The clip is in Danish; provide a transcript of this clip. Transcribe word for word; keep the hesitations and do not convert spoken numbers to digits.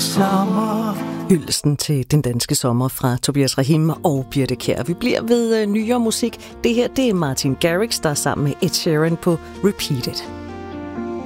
sommer. Hyldesten til den danske sommer fra Tobias Rahim og Birthe Kjær. Vi bliver ved nyere musik. Det her, det er Martin Garrix, der er sammen med Ed Sheeran på Repeat It.